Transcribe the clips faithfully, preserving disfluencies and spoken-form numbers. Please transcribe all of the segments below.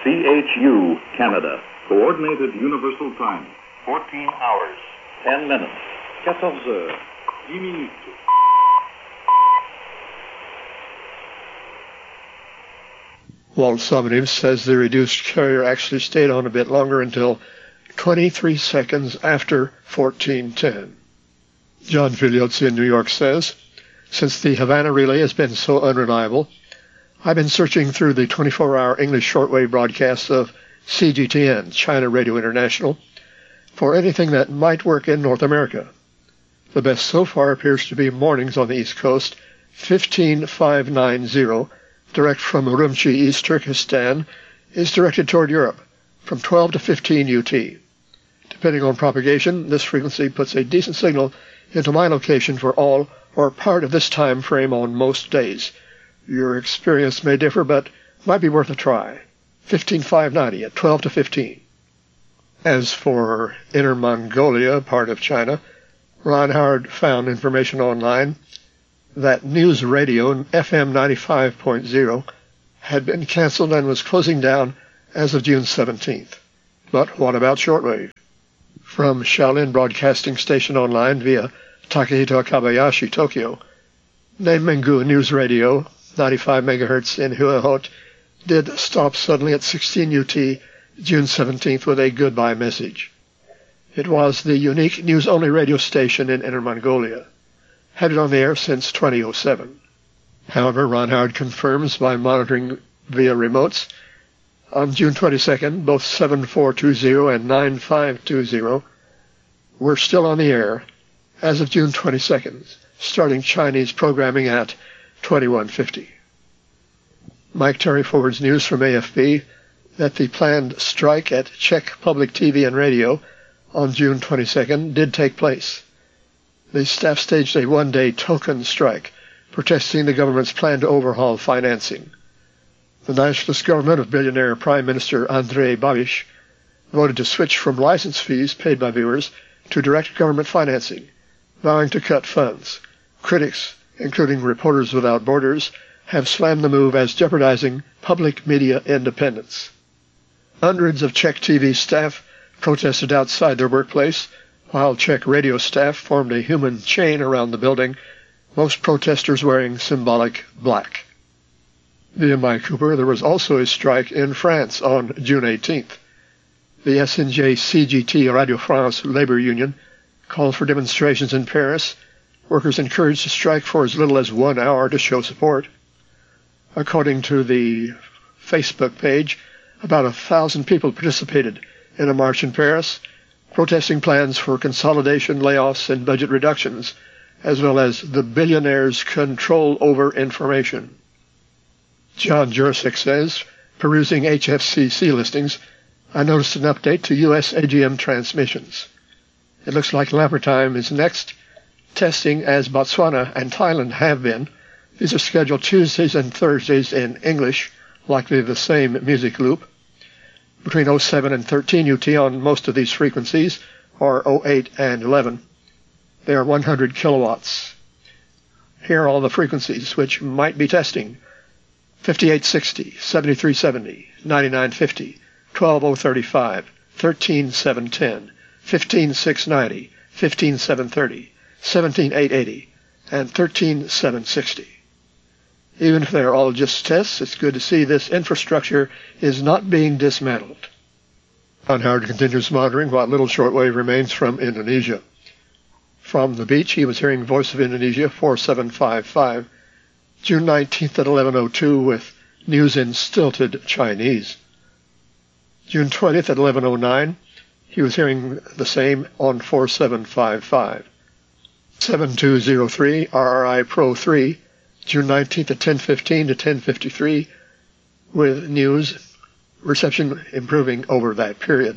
C H U, Canada. Coordinated Universal Time. fourteen hours, ten minutes. quatorze heures, dix minutes. Walt Sobonev says the reduced carrier actually stayed on a bit longer until twenty-three seconds after fourteen ten. John Filiozzi in New York says, since the Havana relay has been so unreliable, I've been searching through the twenty-four hour English shortwave broadcasts of C G T N, China Radio International, for anything that might work in North America. The best so far appears to be mornings on the East Coast, fifteen five ninety, direct from Urumqi, East Turkestan, is directed toward Europe, from twelve to fifteen U T. Depending on propagation, this frequency puts a decent signal into my location for all or part of this time frame on most days. Your experience may differ, but might be worth a try. fifteen five ninety at twelve to fifteen. As for Inner Mongolia, part of China, Ron Howard found information online that News Radio F M ninety-five point zero had been canceled and was closing down as of June seventeenth. But what about shortwave? From Shaolin Broadcasting Station Online via Takehito Kabayashi, Tokyo, Neimengu News Radio, ninety-five megahertz in Huehot, did stop suddenly at sixteen U T, June seventeenth, with a goodbye message. It was the unique news-only radio station in Inner Mongolia, had it on the air since twenty oh seven. However, Ron Howard confirms by monitoring via remotes, on June twenty-second, both seven four two zero and nine five two zero were still on the air as of June twenty-second, starting Chinese programming at twenty-one fifty. Mike Terry forwards news from A F P that the planned strike at Czech Public T V and Radio on June twenty-second did take place. The staff staged a one-day token strike, protesting the government's plan to overhaul financing. The nationalist government of billionaire Prime Minister Andrej Babiš voted to switch from license fees paid by viewers to direct government financing, vowing to cut funds. Critics, including Reporters Without Borders, have slammed the move as jeopardizing public media independence. Hundreds of Czech T V staff protested outside their workplace, while Czech radio staff formed a human chain around the building, most protesters wearing symbolic black. Via Mike Cooper, there was also a strike in France on June eighteenth. The S N J C G T Radio France labor union called for demonstrations in Paris, workers encouraged to strike for as little as one hour to show support. According to the Facebook page, about a thousand people participated in a march in Paris, protesting plans for consolidation, layoffs, and budget reductions, as well as the billionaires' control over information. John Jurasik says, perusing H F C C listings, I noticed an update to U S A G M transmissions. It looks like Lampertime is next, testing as Botswana and Thailand have been. These are scheduled Tuesdays and Thursdays in English, likely the same music loop. Between oh seven and thirteen U T on most of these frequencies, or oh eight and eleven. They are one hundred kilowatts. Here are all the frequencies which might be testing. fifty-eight sixty, seventy-three seventy, ninety-nine fifty, twelve oh thirty-five, thirteen seven ten, fifteen six ninety, fifteen seven thirty, seventeen eight eighty, and thirteen seven sixty. Even if they're all just tests, it's good to see this infrastructure is not being dismantled. Ron Howard continues monitoring what little shortwave remains from Indonesia. From the beach, he was hearing Voice of Indonesia four seven five five, June nineteenth at eleven oh two with news in stilted Chinese. June twentieth at eleven oh nine, he was hearing the same on four seven five five. seven two oh three R R I Pro three, June nineteenth at ten fifteen to ten fifty-three, with news reception improving over that period.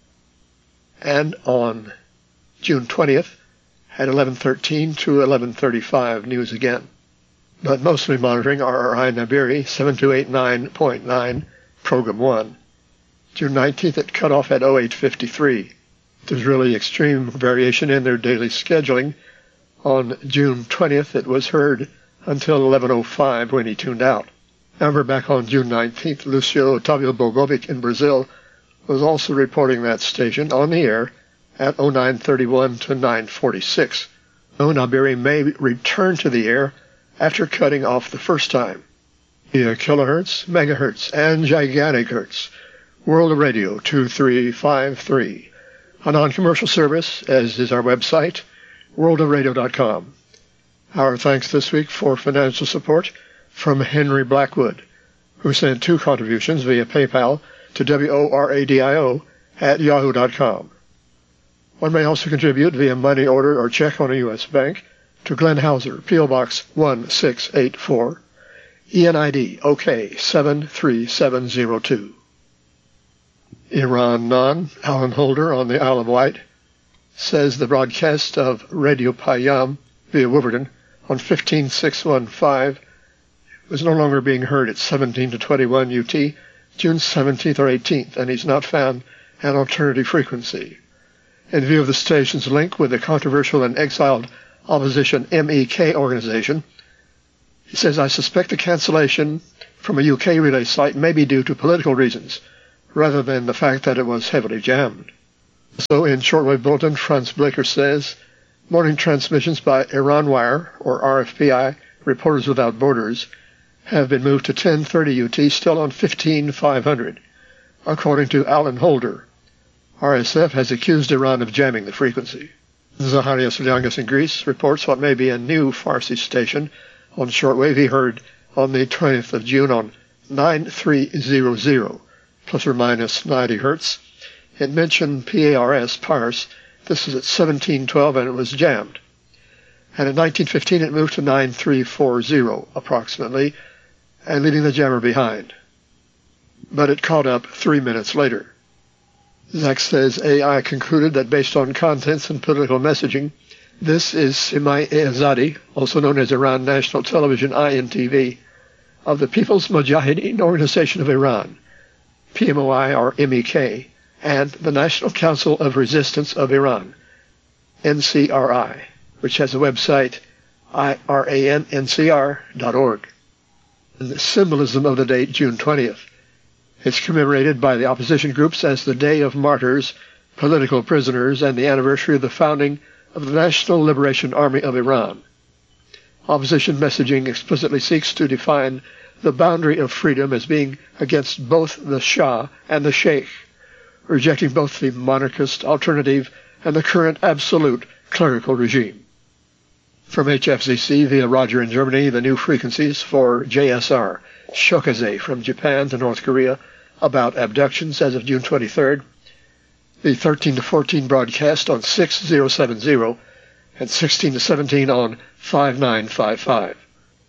And on June twentieth at eleven thirteen to eleven thirty-five, news again. But mostly monitoring R R I Nabiri seven two eight nine point nine, Program one. June nineteenth it cut off at oh eight fifty-three. There's really extreme variation in their daily scheduling. On June twentieth it was heard until eleven oh five when he tuned out. However, back on June nineteenth, Lucio Otavio Bogovic in Brazil was also reporting that station on the air at oh nine thirty-one to nine forty-six. So Nabiri may return to the air after cutting off the first time. Via kilohertz, megahertz, and gigantic hertz. World Radio two three five three. A non-commercial service, as is our website, world of radio dot com. Our thanks this week for financial support from Henry Blackwood, who sent two contributions via PayPal to W-O-R-A-D-I-O at yahoo dot com. One may also contribute via money order or check on a U S bank to Glenn Hauser, P O Box one six eight four, E N I D O K seven three seven zero two. Iran Non, Alan Holder on the Isle of Wight, says the broadcast of Radio Payam via Wolverton on fifteen six fifteen was no longer being heard at seventeen to twenty-one U T, June seventeenth or eighteenth, and he's not found an alternative frequency. In view of the station's link with the controversial and exiled opposition M E K organization, he says, I suspect the cancellation from a U K relay site may be due to political reasons, rather than the fact that it was heavily jammed. So in Shortwave Bulletin, Franz Blaker says, morning transmissions by Iran Wire, or R F P I, Reporters Without Borders, have been moved to ten thirty U T, still on fifteen five hundred. According to Alan Holder, R S F has accused Iran of jamming the frequency. Zacharias Liangas in Greece reports what may be a new Farsi station on shortwave he heard on the twentieth of June on nine three hundred, plus or minus ninety hertz. It mentioned P A R S, Pars. This is at seventeen twelve and it was jammed. And in nineteen fifteen it moved to nine three forty approximately, and leaving the jammer behind. But it caught up three minutes later. Zach says A I concluded that based on contents and political messaging, this is Simai Azadi, also known as Iran National Television I N T V, of the People's Mujahideen Organization of Iran, P M O I or M E K, and the National Council of Resistance of Iran, N C R I, which has a website, I R A N N C R dot org. And the symbolism of the date, June twentieth. It's commemorated by the opposition groups as the Day of Martyrs, political prisoners, and the anniversary of the founding of the National Liberation Army of Iran. Opposition messaging explicitly seeks to define the boundary of freedom as being against both the Shah and the Sheikh, rejecting both the monarchist alternative and the current absolute clerical regime. From H F Z C via Roger in Germany, the new frequencies for J S R, Shokaze from Japan to North Korea, about abductions as of June twenty-third, the thirteen to fourteen broadcast on six thousand seventy, and sixteen to seventeen on five nine five five.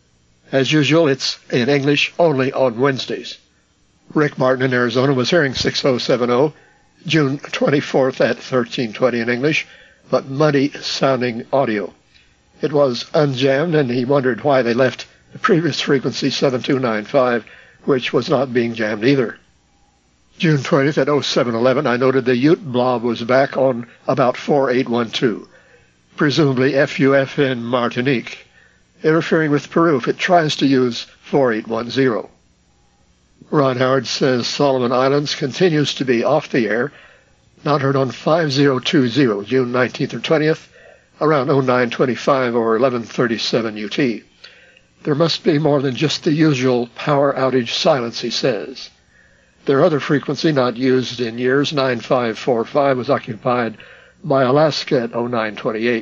As usual, it's in English only on Wednesdays. Rick Martin in Arizona was hearing six thousand seventy, June twenty-fourth at thirteen twenty in English, but muddy-sounding audio. It was unjammed, and he wondered why they left the previous frequency seven two nine five, which was not being jammed either. June twentieth at oh seven eleven, I noted the Ute blob was back on about four eight one two, presumably F U F in Martinique, interfering with Peru if it tries to use four eight one zero. Ron Howard says Solomon Islands continues to be off the air, not heard on five thousand twenty, June nineteenth or twentieth, around oh nine twenty-five or eleven thirty-seven U T. There must be more than just the usual power outage silence, he says. Their other frequency not used in years, nine five four five, was occupied by Alaska at oh nine twenty-eight.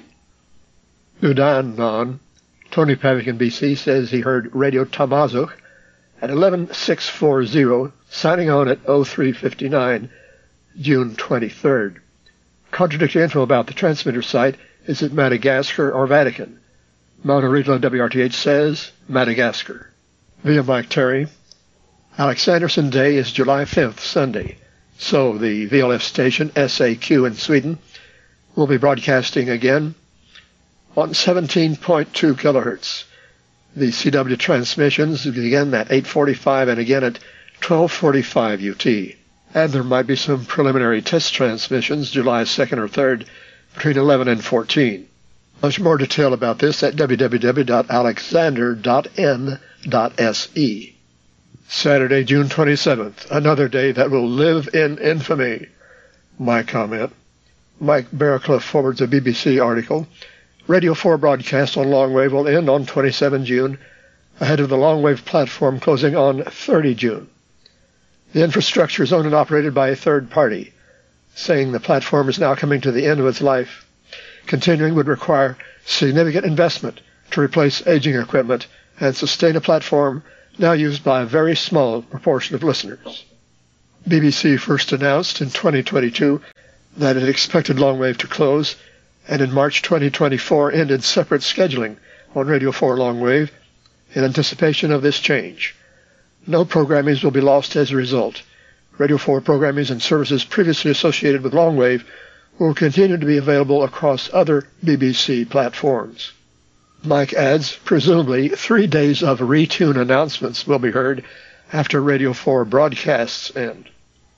Udan Non, Tony Pavick in B C, says he heard Radio Tamazuk at eleven six forty, signing on at oh three fifty-nine, June twenty-third. Contradictory info about the transmitter site. Is it Madagascar or Vatican? Mount Original W R T H says Madagascar. Via Mike Terry, Alex Anderson Day is July fifth, Sunday, so the V L F station S A Q in Sweden will be broadcasting again on seventeen point two kilohertz. The C W transmissions begin at eight forty-five and again at twelve forty-five U T. And there might be some preliminary test transmissions July second or third between eleven and fourteen. Much more detail about this at w w w dot alexander dot n dot s e. Saturday, June twenty-seventh, another day that will live in infamy. My comment. Mike Barraclough forwards a B B C article. Radio four broadcast on longwave will end on the twenty-seventh of June, ahead of the longwave platform closing on the thirtieth of June. The infrastructure is owned and operated by a third party, saying the platform is now coming to the end of its life. Continuing would require significant investment to replace aging equipment and sustain a platform now used by a very small proportion of listeners. B B C first announced in twenty twenty-two that it expected longwave to close, and in March twenty twenty-four ended separate scheduling on Radio four longwave in anticipation of this change. No programmings will be lost as a result. Radio four programmings and services previously associated with longwave will continue to be available across other B B C platforms. Mike adds, presumably three days of retune announcements will be heard after Radio four broadcasts end.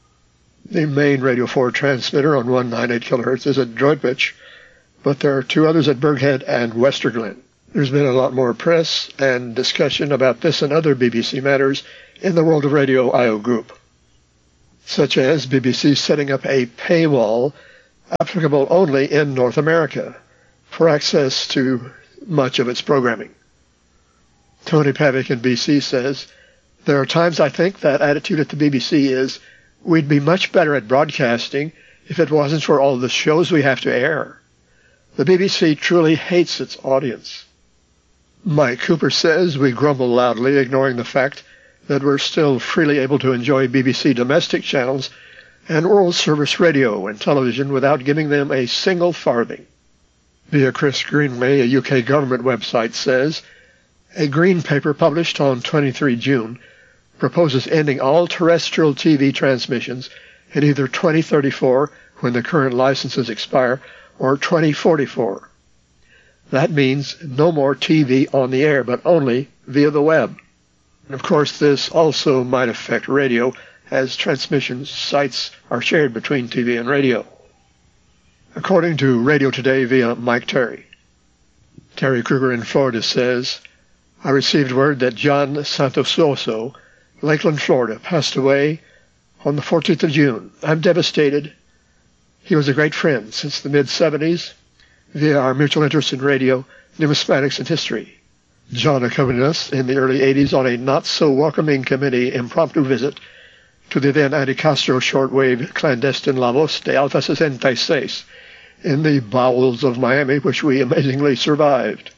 The main Radio four transmitter on one ninety-eight kilohertz is at Droitwich, but there are two others at Berghead and Westerglen. There's been a lot more press and discussion about this and other B B C matters in the World of Radio I O group, such as B B C setting up a paywall applicable only in North America for access to much of its programming. Tony Pavick in B C says, there are times I think that attitude at the B B C is, we'd be much better at broadcasting if it wasn't for all the shows we have to air. The B B C truly hates its audience. Mike Cooper says we grumble loudly, ignoring the fact that we're still freely able to enjoy B B C domestic channels and World Service radio and television without giving them a single farthing. Via Chris Greenway, a U K government website, says, a green paper published on the twenty-third of June proposes ending all terrestrial T V transmissions in either twenty thirty-four, when the current licenses expire, or twenty forty-four. That means no more T V on the air, but only via the web. And of course, this also might affect radio, as transmission sites are shared between T V and radio. According to Radio Today via Mike Terry, Terry Kruger in Florida says, I received word that John Santososo, Lakeland, Florida, passed away on the fourteenth of June. I'm devastated. He was a great friend since the mid seventies via our mutual interest in radio, numismatics, and history. John accompanied us in the early eighties on a not-so-welcoming committee impromptu visit to the then anti-Castro shortwave clandestine La Voz de Alta sesenta y seis in the bowels of Miami, which we amazingly survived.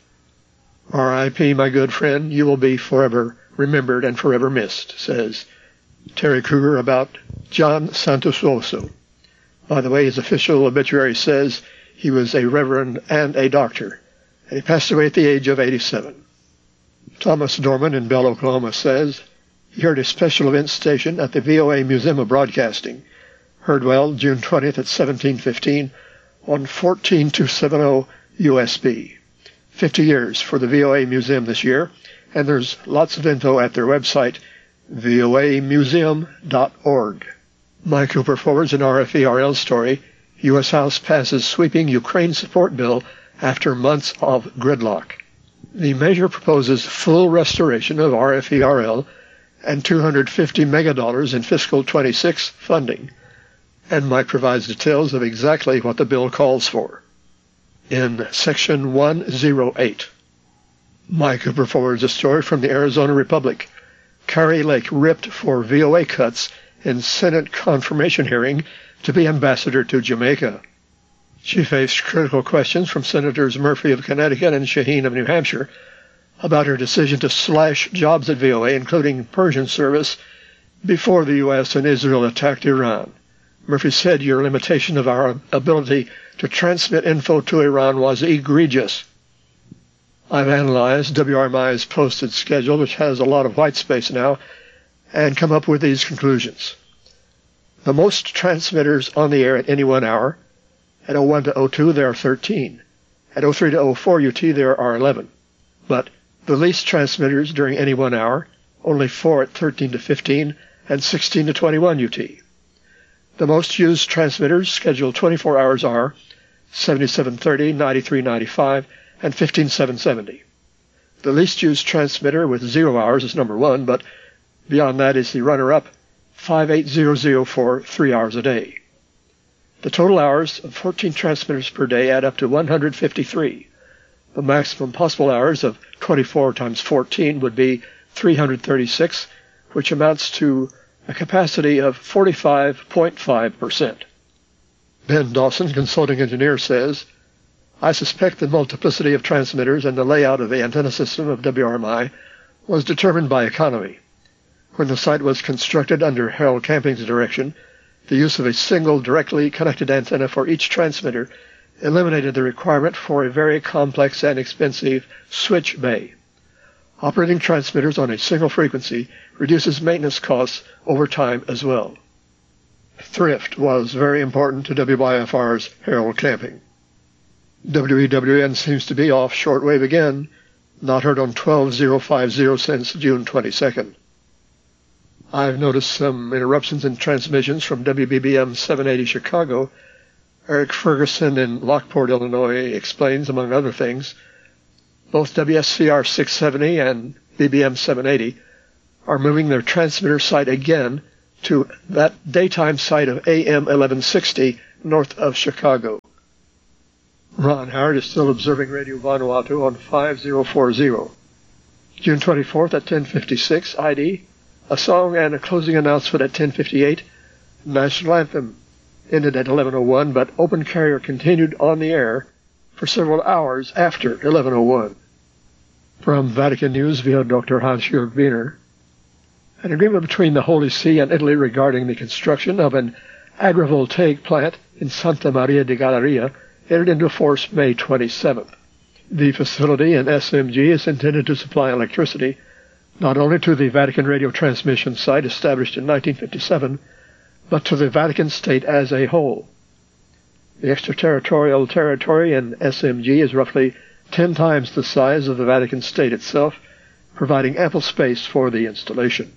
R I P, my good friend, you will be forever remembered and forever missed, says Terry Kruger about John Santososo. By the way, his official obituary says he was a reverend and a doctor, and he passed away at the age of eighty-seven. Thomas Dorman in Bell, Oklahoma, says he heard a special event station at the V O A Museum of Broadcasting, heard well June twentieth at seventeen fifteen on fourteen two seventy U S B. fifty years for the V O A Museum this year, and there's lots of info at their website, V O A museum dot org. Mike Cooper forwards an R F E R L story. U S House passes sweeping Ukraine support bill after months of gridlock. The measure proposes full restoration of R F E R L and two hundred fifty megadollars in fiscal twenty-six funding, and Mike provides details of exactly what the bill calls for. In Section one oh eight, Mike Cooper forwards a story from the Arizona Republic. Kari Lake ripped for V O A cuts in Senate confirmation hearing to be ambassador to Jamaica. She faced critical questions from Senators Murphy of Connecticut and Shaheen of New Hampshire about her decision to slash jobs at V O A, including Persian service, before the U S and Israel attacked Iran. Murphy said your limitation of our ability to transmit info to Iran was egregious. I've analyzed W R M I's posted schedule, which has a lot of white space now, and come up with these conclusions. The most transmitters on the air at any one hour, at oh one to oh two there are thirteen. At oh three to oh four U T there are eleven. But the least transmitters during any one hour, only four at thirteen to fifteen and sixteen to twenty-one U T. The most used transmitters scheduled twenty-four hours are seventy-seven thirty, ninety-three ninety-five, and fifteen seven seventy. The least used transmitter with zero hours is number one, but Beyond that is the runner-up, five eight zero zero for three hours a day. The total hours of fourteen transmitters per day add up to one hundred fifty-three. The maximum possible hours of twenty-four times fourteen would be three hundred thirty-six, which amounts to a capacity of forty-five point five percent. Ben Dawson, consulting engineer, says, I suspect the multiplicity of transmitters and the layout of the antenna system of W R M I was determined by economy. When the site was constructed under Harold Camping's direction, the use of a single directly connected antenna for each transmitter eliminated the requirement for a very complex and expensive switch bay. Operating transmitters on a single frequency reduces maintenance costs over time as well. Thrift was very important to W I F R's Harold Camping. W E W N seems to be off shortwave again, not heard on twelve thousand fifty since June twenty-second. I've noticed some interruptions in transmissions from W B B M seven eighty Chicago. Eric Ferguson in Lockport, Illinois, explains, among other things, both W S C R six seventy and B B M seven eighty are moving their transmitter site again to that daytime site of A M eleven sixty north of Chicago. Ron Howard is still observing Radio Vanuatu on five thousand forty. June twenty-fourth at ten fifty-six I D, a song and a closing announcement at ten fifty-eight, National Anthem ended at eleven oh one, but open carrier continued on the air for several hours after eleven oh one. From Vatican News via Doctor Hans-Jörg Wiener, an agreement between the Holy See and Italy regarding the construction of an agrivoltaic plant in Santa Maria di Galleria entered into force May twenty-seventh. The facility in S M G is intended to supply electricity not only to the Vatican radio transmission site established in nineteen fifty-seven, but to the Vatican state as a whole. The extraterritorial territory in S M G is roughly ten times the size of the Vatican state itself, providing ample space for the installation.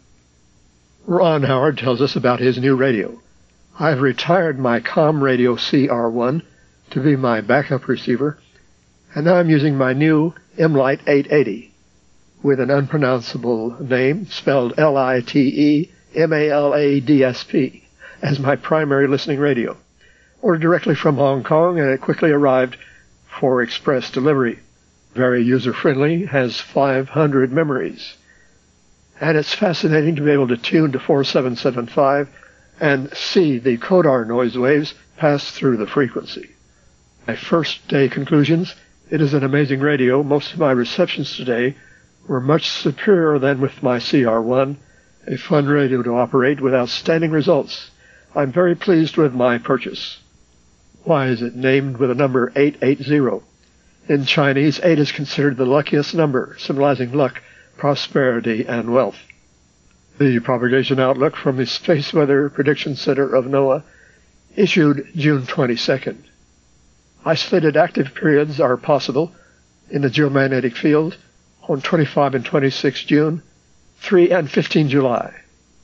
Ron Howard tells us about his new radio. I've retired my COM radio C R one to be my backup receiver, and now I'm using my new M-Lite eight eighty with an unpronounceable name spelled L I T E M A L A D S P as my primary listening radio. Ordered directly from Hong Kong, and it quickly arrived for express delivery. Very user-friendly, has five hundred memories. And it's fascinating to be able to tune to four seven seven five and see the Kodar noise waves pass through the frequency. My first day conclusions, it is an amazing radio. Most of my receptions today were much superior than with my C R one, a fun radio to operate with outstanding results. I'm very pleased with my purchase. Why is it named with the number eight eighty? In Chinese, eight is considered the luckiest number, symbolizing luck, prosperity, and wealth. The propagation outlook from the Space Weather Prediction Center of NOAA issued June twenty-second. Isolated active periods are possible in the geomagnetic field on twenty-five and twenty-six June, three and fifteen July.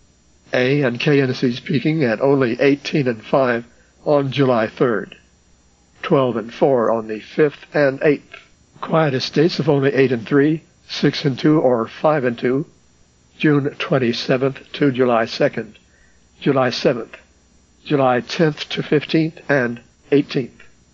A and K indices peaking at only eighteen and five on July third, twelve and four on the fifth and eighth. Quietest dates of only eight and three, six and two, or five and two, June twenty-seventh to July second, July seventh, July tenth to fifteenth, and eighteenth.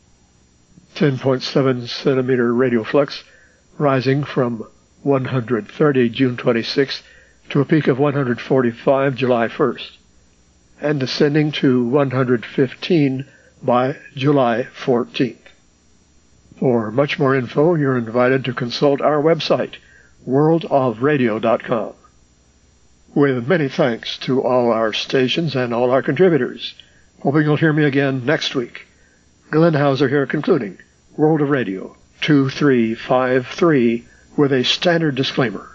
ten point seven centimeter radial flux, rising from one hundred thirty June twenty-sixth to a peak of one hundred forty-five July first, and descending to one hundred fifteen by July fourteenth. For much more info, you're invited to consult our website, world of radio dot com. With many thanks to all our stations and all our contributors. Hoping you'll hear me again next week. Glenn Hauser here concluding World of Radio two three five three with a standard disclaimer.